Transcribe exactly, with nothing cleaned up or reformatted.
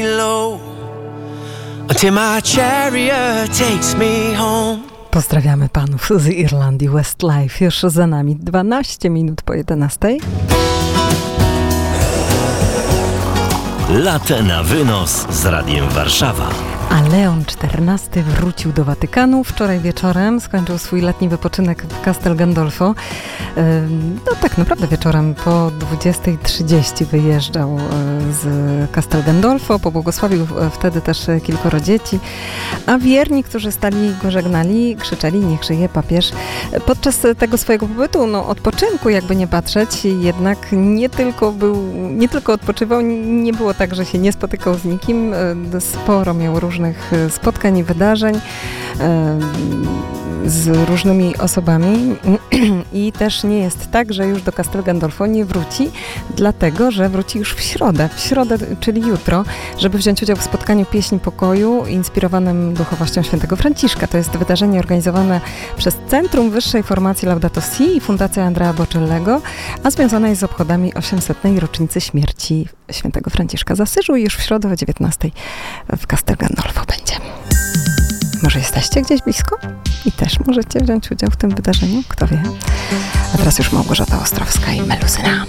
Till my chariot takes me home. Pozdrawiamy panów z Irlandii Westlife. Już za nami dwanaście minut po jedenastej. Latę na wynos z Radiem Warszawa. A Leon czternasty wrócił do Watykanu. Wczoraj wieczorem skończył swój letni wypoczynek w Castel Gandolfo. No tak naprawdę wieczorem po dwudziestej trzydzieści wyjeżdżał z Castel Gandolfo. Pobłogosławił wtedy też kilkoro dzieci. A wierni, którzy stali go żegnali, krzyczeli: niech żyje papież. Podczas tego swojego pobytu, no odpoczynku jakby nie patrzeć, jednak nie tylko był, nie tylko odpoczywał, nie było tak, że się nie spotykał z nikim. Sporo miał różnych spotkań i wydarzeń z różnymi osobami i też nie jest tak, że już do Castel Gandolfo nie wróci, dlatego, że wróci już w środę, w środę, czyli jutro, żeby wziąć udział w spotkaniu Pieśń Pokoju inspirowanym duchowością świętego Franciszka. To jest wydarzenie organizowane przez Centrum Wyższej Formacji Laudato Si i Fundację Andrea Bocelliego, a związane jest z obchodami osiemsetnej rocznicy śmierci świętego Franciszka z Asyżu i już w środę o dziewiętnastej w Castel Gandolfo będzie. Może jesteście gdzieś blisko i też możecie wziąć udział w tym wydarzeniu, kto wie. A teraz już Małgorzata Ostrowska i Meluzyna.